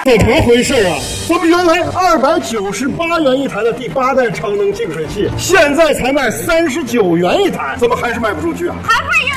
怎么回事啊？咱们原来298元一台的第8代昌能净水器，现在才卖39元一台，怎么还是卖不出去啊？ 还不是因